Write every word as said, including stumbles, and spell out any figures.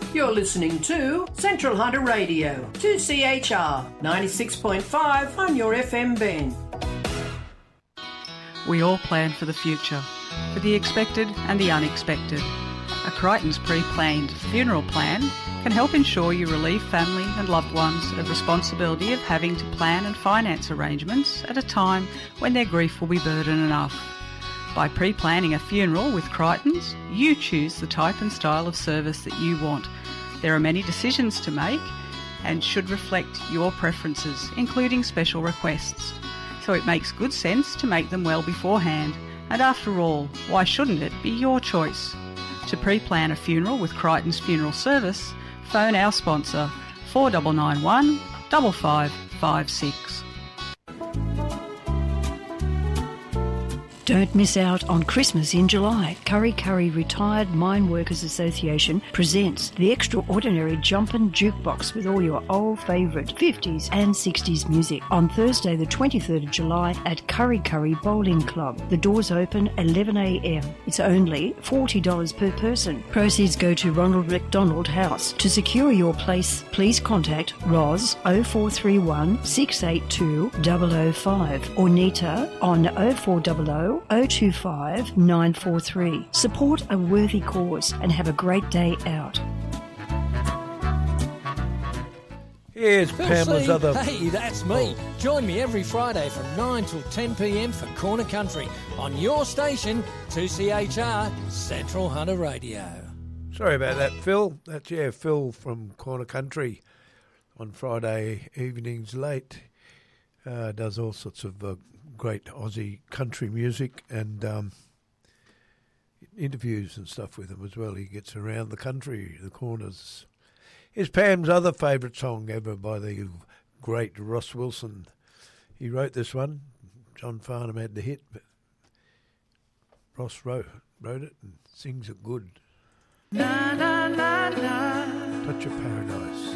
You're listening to Central Hunter Radio, two C H R, ninety-six point five on your F M band. We all plan for the future, for the expected and the unexpected. A Crichton's pre-planned funeral plan can help ensure you relieve family and loved ones of responsibility of having to plan and finance arrangements at a time when their grief will be burden enough. By pre-planning a funeral with Crichton's, you choose the type and style of service that you want. There are many decisions to make and should reflect your preferences, including special requests. So it makes good sense to make them well beforehand. And after all, why shouldn't it be your choice? To pre-plan a funeral with Crichton's Funeral Service, phone our sponsor four nine nine one, five five five six. Don't miss out on Christmas in July. Curry Curry Retired Mine Workers Association presents the extraordinary Jumpin' Jukebox with all your old favourite fifties and sixties music on Thursday the twenty-third of July at Curry Curry Bowling Club. The doors open eleven a m. It's only forty dollars per person. Proceeds go to Ronald McDonald House. To secure your place, please contact Roz oh four three one, six eight two, zero zero five or Nita on oh four hundred oh two five nine four three. Support a worthy cause and have a great day out. Here's Phil Pamela's C. other... Hey, that's me. Join me every Friday from nine till ten p m for Corner Country on your station, two C H R Central Hunter Radio. Sorry about that, Phil. That's, yeah, Phil from Corner Country on Friday evenings late. Uh, does all sorts of uh, great Aussie country music and um, interviews and stuff with him as well. He gets around the country, the corners. Here's Pam's other favourite song ever by the great Ross Wilson. He wrote this one. John Farnham had the hit, but Ross wrote, wrote it and sings it good. Na, na, na, na. Touch of Paradise.